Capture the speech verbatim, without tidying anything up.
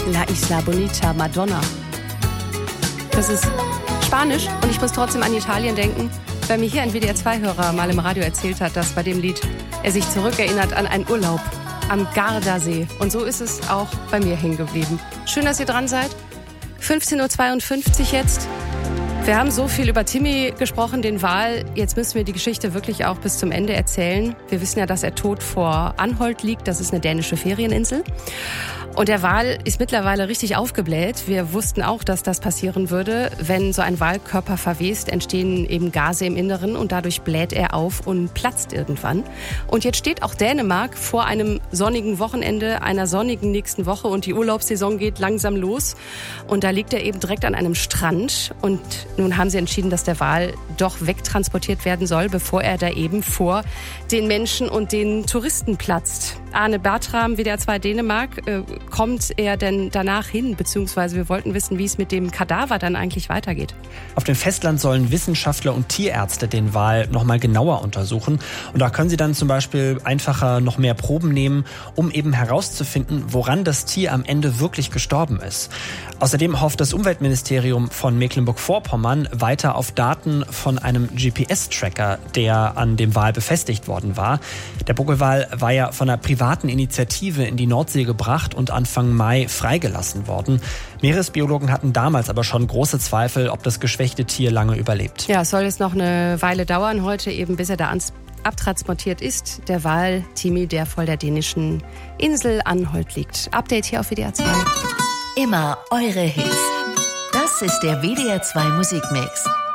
La Isla Bonita, Madonna. Das ist Spanisch und ich muss trotzdem an Italien denken, weil mir hier ein W D R zwei Hörer mal im Radio erzählt hat, dass bei dem Lied er sich zurückerinnert an einen Urlaub am Gardasee. Und so ist es auch bei mir hängen geblieben. Schön, dass ihr dran seid. fünfzehn Uhr zweiundfünfzig jetzt. Wir haben so viel über Timmy gesprochen, den Wal. Jetzt müssen wir die Geschichte wirklich auch bis zum Ende erzählen. Wir wissen ja, dass er tot vor Anholt liegt. Das ist eine dänische Ferieninsel. Und der Wal ist mittlerweile richtig aufgebläht. Wir wussten auch, dass das passieren würde. Wenn so ein Walkörper verwest, entstehen eben Gase im Inneren und dadurch bläht er auf und platzt irgendwann. Und jetzt steht auch Dänemark vor einem sonnigen Wochenende, einer sonnigen nächsten Woche und die Urlaubssaison geht langsam los. Und da liegt er eben direkt an einem Strand. Und nun haben sie entschieden, dass der Wal doch wegtransportiert werden soll, bevor er da eben vor den Menschen und den Touristen platzt. Arne Bartram, W D R zwei Dänemark, äh, kommt er denn danach hin? Beziehungsweise wir wollten wissen, wie es mit dem Kadaver dann eigentlich weitergeht. Auf dem Festland sollen Wissenschaftler und Tierärzte den Wal noch mal genauer untersuchen. Und da können sie dann zum Beispiel einfacher noch mehr Proben nehmen, um eben herauszufinden, woran das Tier am Ende wirklich gestorben ist. Außerdem hofft das Umweltministerium von Mecklenburg-Vorpommern weiter auf Daten von einem G P S-Tracker, der an dem Wal befestigt worden war. Der Buckelwal war ja von einer privaten Initiative in die Nordsee gebracht und Anfang Mai freigelassen worden. Meeresbiologen hatten damals aber schon große Zweifel, ob das geschwächte Tier lange überlebt. Ja, es soll jetzt noch eine Weile dauern heute, eben bis er da ans abtransportiert ist. Der Wal Timmy, der vor der dänischen Insel Anholt liegt. Update hier auf W D R zwei. Immer eure Hits. Das ist der W D R zwei Musikmix.